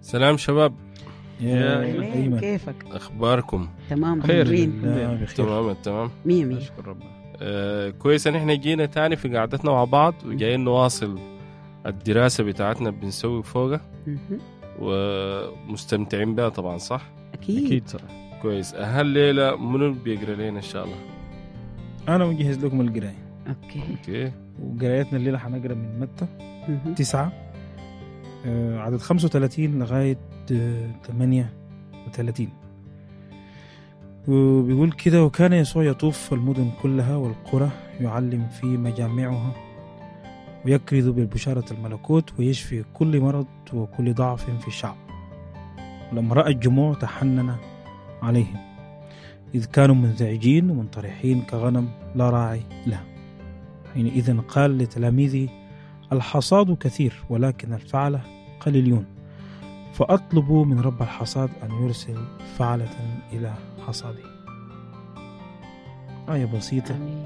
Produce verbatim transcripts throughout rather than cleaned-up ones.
سلام شباب. يا أيمن كيفك؟ أخباركم؟ تمام خير خير. تمام تمام مية مية. أشكر ربنا. آه كويس إن إحنا جينا تاني في قعدتنا مع بعض وجايين نواصل الدراسة بتاعتنا بنسوي فوقها ومستمتعين بها طبعا صح؟ أكيد أكيد صح. كويس. هالليلة منو بيقرأ لنا إن شاء الله؟ أنا مجهز لكم القراية. أوكي أوكي. وقرايتنا الليلة حنقرأ من متى مهم. تسعة آه، عدد خمسة وثلاثين لغاية آه، ثمانية وثلاثين. وبيقول كده: وكان يسوع يطوف في المدن كلها والقرى يعلم في مجامعها ويكرز بالبشارة الملكوت ويشفي كل مرض وكل ضعف في الشعب. ولما رأى الجموع تحنن عليهم إذ كانوا منزعجين ومنطرحين كغنم لا راعي لها. حينئذ قال لتلاميذه: الحصاد كثير ولكن الفعلة قليلون، فأطلبوا من رب الحصاد أن يرسل فعلة إلى حصاده. آية بسيطة آمين.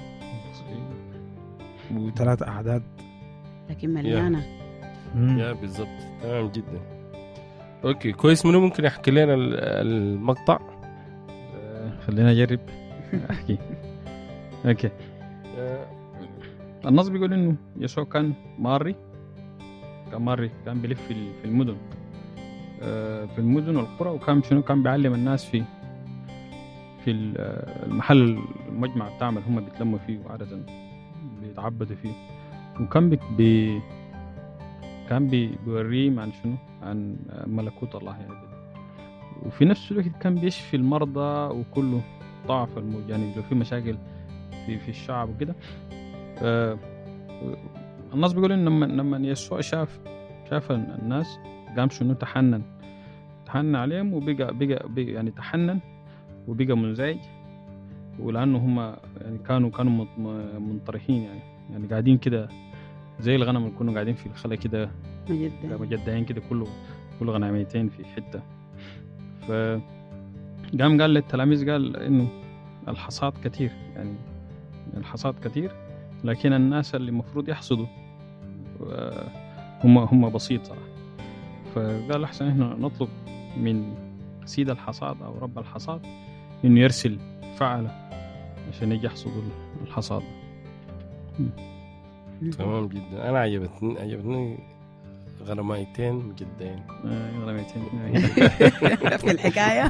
وثلاث أعداد لكن مليانة. مم. يا بالضبط تمام جدا. أوكي كويس. منو ممكن يحكي لنا ال- المقطع؟ آه، خلينا أجرب أحكي. أوكي. آه، النص بيقول إنه يسوع كان ماري كان ماري كان بيلف في ال- في المدن آه، في المدن والقرى، وكان شنو كان بيعلم الناس في في ال- آه، المحل المجمع بتاعهم هم بيتلموا فيه وعادة بيتعبدوا فيه، وكان بي بي كان بي بيوريهم عن شنو عن آه، ملكوت الله يعني. وفي نفس الوقت كان بيشفي المرضى وكله ضعف الموج يعني لو في مشاكل في في الشعب وكده. آه، الناس بيقول إن لما لما يسوع شاف شاف الناس قام شنو تحنن تحنن عليهم وبقى بقى, بقى يعني تحنن وبقى منزعج، ولأنه هم يعني كانوا كانوا مط- منطرحين يعني يعني قاعدين كده زي الغنم اللي كانوا قاعدين في الخلا كده مجد مجدعين كده كله كله غنميتين في حتة. ف قام قال للتلاميذ قال إنه الحصاد كتير يعني الحصاد كتير لكن الناس اللي المفروض يحصدوا آه، هم هم بسيط صراحة. فقال أحسن إحنا نطلب من سيد الحصاد أو رب الحصاد إنه يرسل فعلة عشان يجي يحصدوا الحصاد. تمام جدا. أنا عجبتني عجبتني غرمايتين جدين. آه، غراميتين. في الحكاية.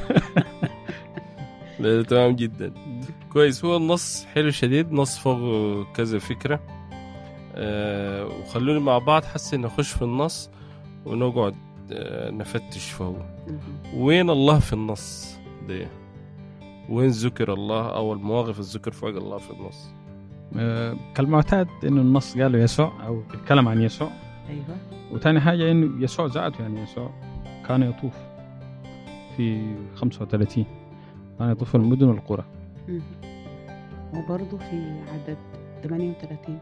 لا تمام جدا. كويس. هو النص حلو شديد، نص فوق كذا فكرة. أه وخلونا مع بعض حسي نخش في النص ونقعد أه نفتش فوق وين الله في النص ده، وين ذكر الله أو المواقف الذكر فوق الله في النص. آه، كالمعتاد إنه النص قاله يسوع أو بيتكلم عن يسوع. أيوة. وتاني حاجة إنه يسوع ذاته يعني يسوع كان يطوف في خمسة وثلاثين كان يطوف المدن والقرى. مم. وبرضه في عدد ثمانية وثلاثين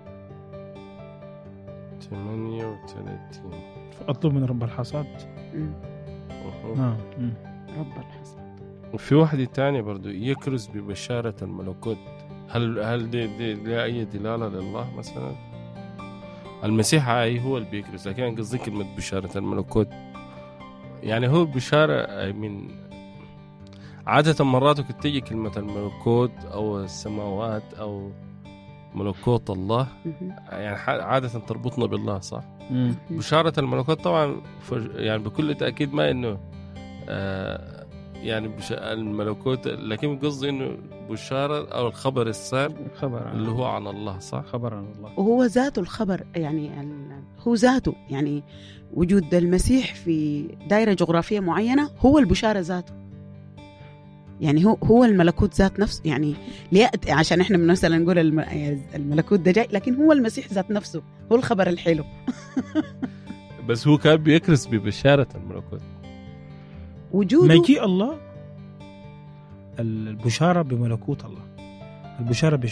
ثمانية وثلاثين. فأطلب من رب الحصاد. مم. نعم. مم. رب الحصاد. وفي واحدة تانية برضو يكرز ببشارة الملكوت. هل هل دي, دي, دي أي دلالة لله مثلا؟ المسيح أي هو اللي بيكرز، لكن قصدي كلمة بشارة الملكوت يعني هو بشارة من عادة مرات كنت تيجي كلمة الملكوت أو السماوات أو ملكوت الله مهم. يعني عادة تربطنا بالله صح؟ مم. بشارة الملكوت طبعا يعني بكل تأكيد ما إنه آه يعني بش... الملكوت، لكن قصدي إنه بشارة أو الخبر السار خبر عن اللي هو عن الله صح؟ خبر عن الله. وهو ذاته الخبر يعني ال- هو ذاته يعني وجود المسيح في دائرة جغرافية معينة هو البشارة ذاته يعني هو هو الملكوت ذات نفسه يعني ليأتي عشان احنا مثلا نقول الم- الملكوت ده جاي، لكن هو المسيح ذات نفسه هو الخبر الحلو. بس هو كان بيكرس ببشارة الملكوت. وجوده مجيء الله، البشارة بملكوت الله، البشارة